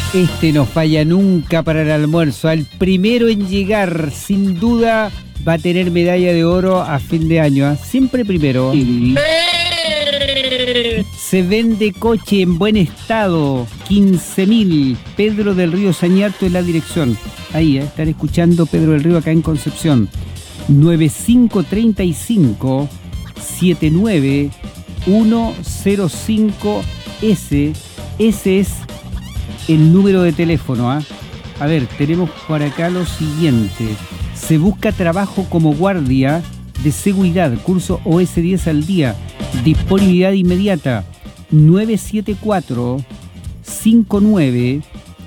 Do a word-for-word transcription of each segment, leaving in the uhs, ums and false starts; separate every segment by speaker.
Speaker 1: Este no falla nunca para el almuerzo. Al primero en llegar, sin duda, va a tener medalla de oro a fin de año, ¿eh? Siempre primero. Sí. Se vende coche en buen estado, quince mil. Pedro del Río Sañarto en la dirección. Ahí, ¿eh? Están escuchando Pedro del Río acá en Concepción. nueve cinco tres cinco siete nueve uno cero cinco. Ese, ese es el número de teléfono, ¿eh? A ver, tenemos por acá lo siguiente. Se busca trabajo como guardia de seguridad, curso O S diez al día, disponibilidad inmediata. Nueve siete cuatro cinco nueve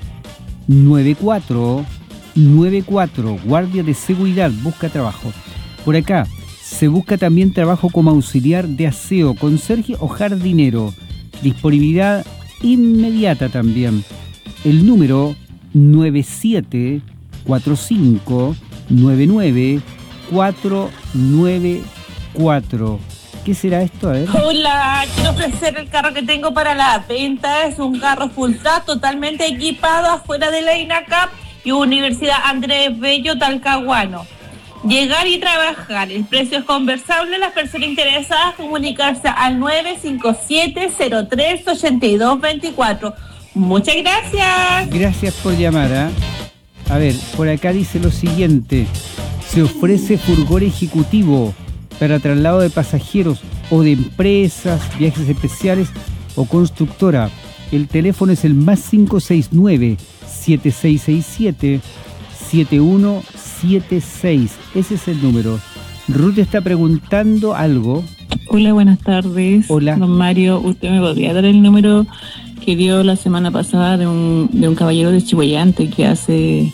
Speaker 1: nueve cuatro nueve cuatro, guardia de seguridad, busca trabajo. Por acá, se busca también trabajo como auxiliar de aseo, conserje o jardinero, disponibilidad inmediata también. El número nueve siete cuatro cinco nueve nueve cuatro nueve cuatro. ¿Qué será esto? A ver.
Speaker 2: Hola, quiero ofrecer el carro que tengo para la venta. Es un carro full stack, totalmente equipado, afuera de la INACAP y Universidad Andrés Bello, Talcahuano. Llegar y trabajar. El precio es conversable. Las personas interesadas comunicarse al nueve cinco siete cero tres ocho dos dos cuatro. Muchas gracias.
Speaker 1: Gracias por llamar, ¿eh? A ver, por acá dice lo siguiente. Se ofrece furgón ejecutivo para traslado de pasajeros o de empresas, viajes especiales o constructora. El teléfono es el más cinco seis nueve siete seis seis siete siete uno siete seis. Ese es el número. Ruth está preguntando algo.
Speaker 3: Hola, buenas tardes.
Speaker 1: Hola.
Speaker 3: Don Mario, ¿usted me podría dar el número que dio la semana pasada de un, de un caballero de Chihuayante que hace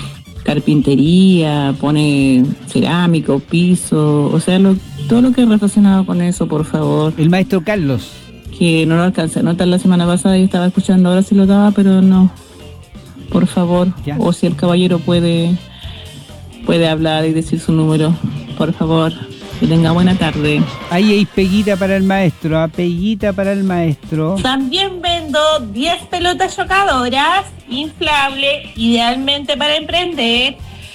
Speaker 3: carpintería, pone cerámico, piso, o sea, lo, todo lo que es relacionado con eso, por favor?
Speaker 1: El maestro Carlos.
Speaker 3: Que no lo alcancé a notar la semana pasada y estaba escuchando, ahora sí lo daba, pero no. Por favor, ya. O si el caballero puede puede hablar y decir su número, por favor. Que tenga buena tarde.
Speaker 1: Ahí hay peguita para el maestro, a peguita para el maestro.
Speaker 2: También vendo diez pelotas chocadoras, inflables, idealmente para emprender.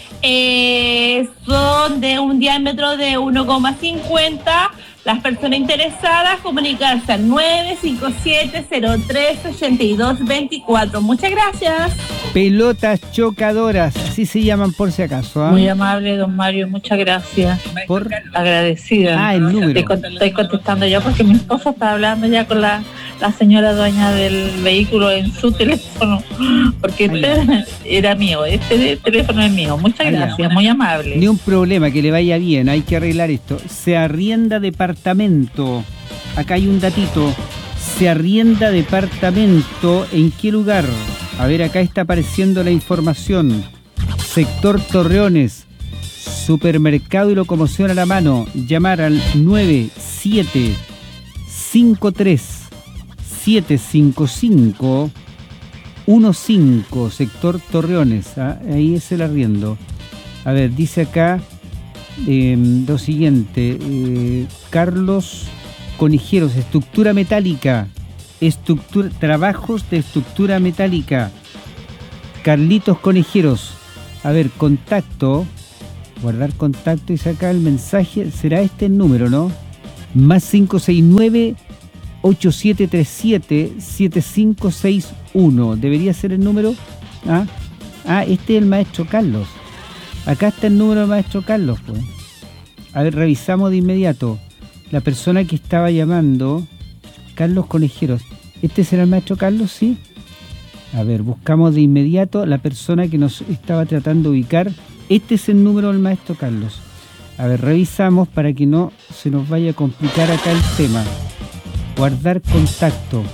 Speaker 2: Eh, son de un diámetro de uno coma cincuenta. Las personas interesadas comunicarse al nueve cinco siete cero tres ocho dos dos cuatro. Muchas gracias.
Speaker 1: Pelotas chocadoras, así se llaman por si acaso, ¿eh?
Speaker 4: Muy amable, don Mario, muchas gracias.
Speaker 1: Por
Speaker 4: agradecida.
Speaker 1: Ah, el número.
Speaker 4: Estoy, estoy contestando ya porque mi esposa está hablando ya con la, la señora dueña del vehículo en su teléfono, porque este era mío, este teléfono es mío. Muchas gracias, muy amable.
Speaker 1: Ni un problema, que le vaya bien, hay que arreglar esto. Se arrienda departamento. Acá hay un datito. Se arrienda departamento. ¿En qué lugar? A ver, acá está apareciendo la información. Sector Torreones. Supermercado y locomoción a la mano. Llamar al nueve siete cinco tres siete cinco cinco uno cinco. Sector Torreones. ¿Ah? Ahí es el arriendo. A ver, dice acá eh, lo siguiente. Eh, Carlos Conejeros, estructura metálica. Estructura, trabajos de estructura metálica. Carlitos Conejeros. A ver, contacto. Guardar contacto y sacar el mensaje. Será este el número, ¿no? Más cinco seis nueve ocho siete tres siete siete cinco seis uno. ¿Debería ser el número? Ah, ah este es el maestro Carlos. Acá está el número del maestro Carlos, pues. A ver, revisamos de inmediato. La persona que estaba llamando, Carlos Conejeros. ¿Este será el maestro Carlos? Sí. A ver, buscamos de inmediato la persona que nos estaba tratando de ubicar. Este es el número del maestro Carlos. A ver, revisamos para que no se nos vaya a complicar acá el tema. Guardar contacto.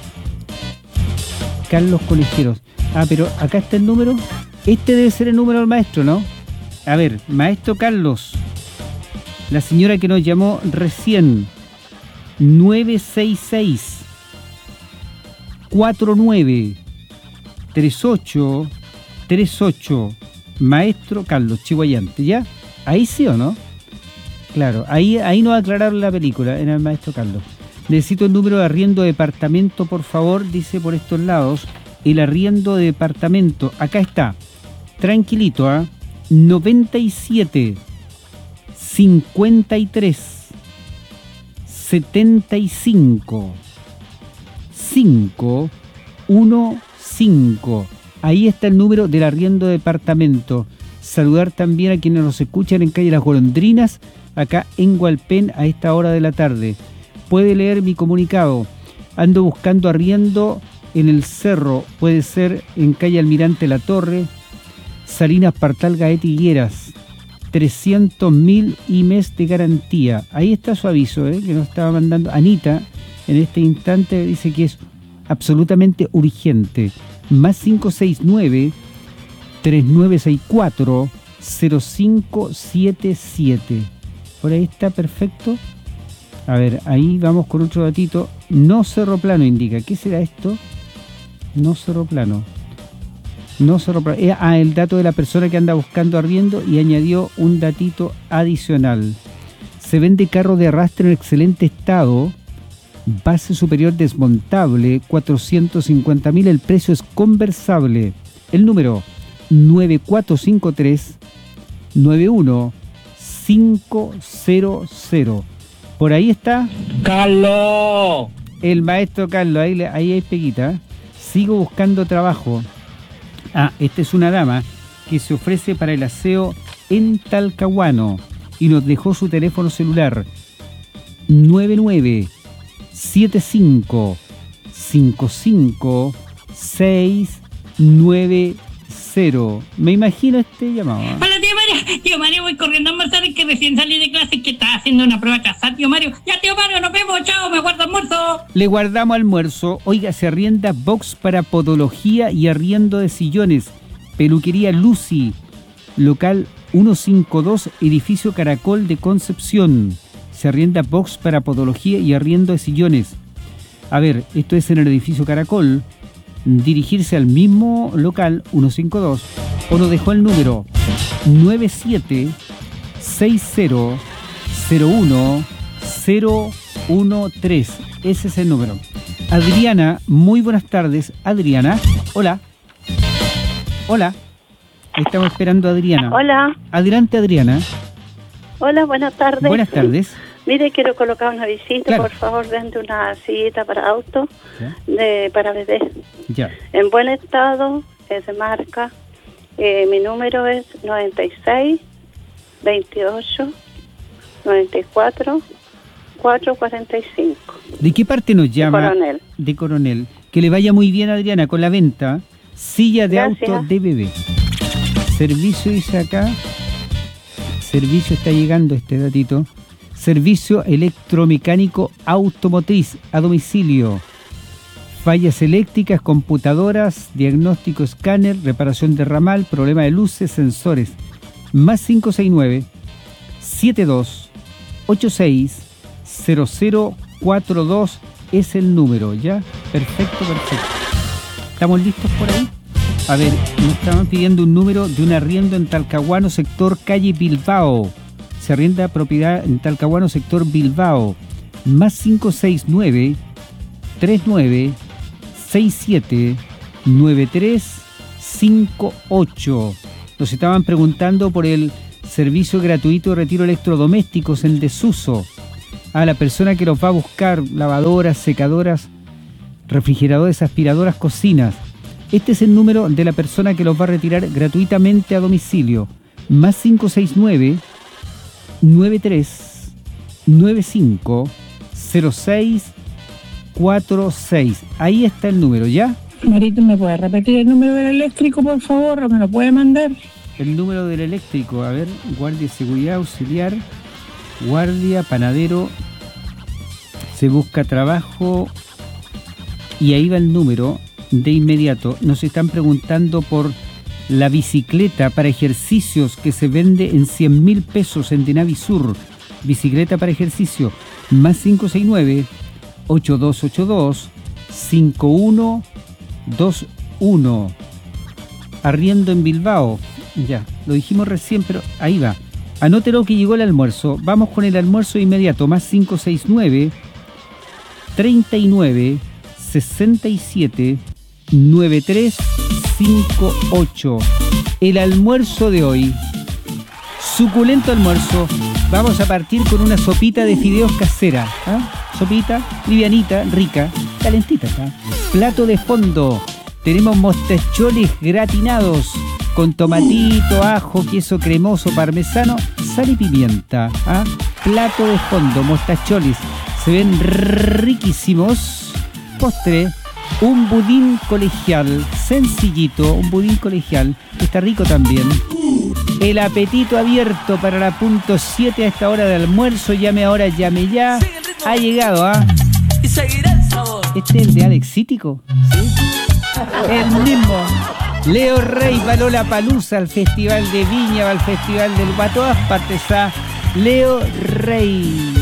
Speaker 1: Carlos Conejeros. Ah, pero acá está el número. Este debe ser el número del maestro, ¿no? A ver, maestro Carlos. La señora que nos llamó recién. nueve seis seis cuatro nueve tres ocho tres ocho. Maestro Carlos Chihuayante, ¿ya? Ahí sí o no. Claro, ahí, ahí nos aclararon la película, en el maestro Carlos. Necesito el número de arriendo de departamento, por favor, dice por estos lados. el arriendo de departamento. Acá está, tranquilito, ¿ah? ¿eh? noventa y siete, cincuenta y tres, setenta y cinco, cinco uno cinco. Ahí está el número del arriendo de departamento. Saludar también a quienes nos escuchan en calle Las Golondrinas, acá en Hualpén, a esta hora de la tarde. Puede leer mi comunicado. Ando buscando arriendo en el cerro, puede ser en calle Almirante La Torre, Salinas, Partal, Gaete y Higueras. trescientos mil y mes de garantía. Ahí está su aviso, ¿eh? Que nos estaba mandando Anita. En este instante dice que es absolutamente urgente. Más cinco seis nueve, tres nueve seis cuatro, cero cinco siete siete. Por ahí está perfecto. A ver, ahí vamos con otro datito. No cerro plano indica. ¿Qué será esto? No cerro plano. No cerro plano. Eh, ah, el dato de la persona que anda buscando arriendo y añadió un datito adicional. Se vende carro de arrastre en excelente estado. Base superior desmontable. cuatrocientos cincuenta mil. El precio es conversable. El número nueve cuatro cinco tres, nueve uno cinco cero cero. Por ahí está
Speaker 5: ¡Carlos!
Speaker 1: El maestro Carlos. Ahí, ahí hay peguita. Sigo buscando trabajo. Ah, esta es una dama que se ofrece para el aseo en Talcahuano y nos dejó su teléfono celular nueve nueve siete cinco cinco cinco seis nueve cero. Me imagino este llamado. ¿eh?
Speaker 6: Hola, tío Mario. Tío Mario, voy corriendo a almorzar, que recién salí de clase, que estaba haciendo una prueba casada, tío Mario. Ya, tío Mario, nos vemos, chao, me guardo almuerzo.
Speaker 1: Le guardamos almuerzo. Oiga, se arrienda box para podología y arriendo de sillones. Peluquería Lucy, local ciento cincuenta y dos, edificio Caracol de Concepción. Se arrienda box para podología y arriendo de sillones. A ver, esto es en el edificio Caracol. Dirigirse al mismo local ciento cincuenta y dos o nos dejó el número nueve siete seis cero cero uno cero uno tres. Ese es el número. Adriana, muy buenas tardes. Adriana, hola. Hola. Estamos esperando a Adriana.
Speaker 7: Hola.
Speaker 1: Adelante, Adriana.
Speaker 7: Hola, buenas tardes.
Speaker 1: Buenas tardes.
Speaker 7: Mire, quiero colocar una visita,
Speaker 1: claro.
Speaker 7: Por favor, dentro una sillita para auto, de para bebé.
Speaker 1: Ya.
Speaker 7: En buen estado, es de marca. Eh, mi número es noventa y seis, veintiocho, noventa y cuatro, cuatrocientos cuarenta y cinco.
Speaker 1: ¿De qué parte nos llama?
Speaker 7: De Coronel.
Speaker 1: De Coronel. Que le vaya muy bien, Adriana, con la venta. Silla de
Speaker 7: Gracias.
Speaker 1: auto de bebé. Servicio, dice acá. Servicio, está llegando este datito. Servicio electromecánico automotriz a domicilio. Fallas eléctricas, computadoras, diagnóstico escáner, reparación de ramal, problema de luces, sensores. Más cinco seis nueve, siete dos ocho seis, cero cero cuatro dos es el número, ¿ya? Perfecto, perfecto. ¿Estamos listos por ahí? A ver, nos estaban pidiendo un número de un arriendo en Talcahuano, sector calle Bilbao. Se arrienda propiedad en Talcahuano, sector Bilbao. Más cinco seis nueve, tres nueve seis siete, nueve tres cinco ocho. Nos estaban preguntando por el servicio gratuito de retiro de electrodomésticos en desuso. A la persona que los va a buscar, lavadoras, secadoras, refrigeradores, aspiradoras, cocinas. Este es el número de la persona que los va a retirar gratuitamente a domicilio. Más cinco seis nueve, nueve tres nueve cinco, cero seis cuatro seis. Ahí está el número, ¿ya?
Speaker 3: Marito, ¿me puede repetir el número del eléctrico, por favor? ¿O me lo puede mandar?
Speaker 1: El número del eléctrico, a ver, guardia de seguridad, auxiliar, guardia, panadero, se busca trabajo y ahí va el número de inmediato. Nos están preguntando por la bicicleta para ejercicios que se vende en cien mil pesos en Denavisur. Bicicleta para ejercicio, más cinco seis nueve, ocho dos ocho dos, cinco uno dos uno. Arriendo en Bilbao. Ya, lo dijimos recién, pero ahí va. Anótelo que llegó el almuerzo. Vamos con el almuerzo inmediato. Más cinco seis nueve, treinta y nueve, sesenta y siete, nueve tres cinco ocho. El almuerzo de hoy, suculento almuerzo. Vamos a partir con una sopita de fideos casera. ¿Ah? Sopita, livianita, rica, calentita. ¿Ah? Plato de fondo. Tenemos mostacholes gratinados con tomatito, ajo, queso cremoso, parmesano, sal y pimienta. ¿Ah? Plato de fondo, mostacholes. Se ven riquísimos. Postre, un budín colegial, sencillito, un budín colegial. Está rico también. El apetito abierto para la punto siete a esta hora de almuerzo. Llame ahora, llame ya. Ha llegado, ¿ah? ¿Este es el de Alexítico? ¿Sí? El mismo. Leo Rey va a Lollapalooza, al Festival de Viña, va al Festival del... Va a todas partes, ¿ah? Leo Rey.